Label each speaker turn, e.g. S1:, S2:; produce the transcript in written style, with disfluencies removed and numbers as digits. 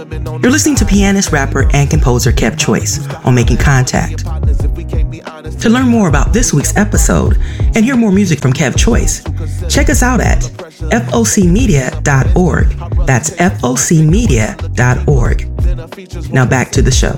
S1: You're listening to pianist, rapper, and composer Kev Choice on Making Contact. To learn more about this week's episode and hear more music from Kev Choice, check us out at focmedia.org. That's focmedia.org. Now back to the show.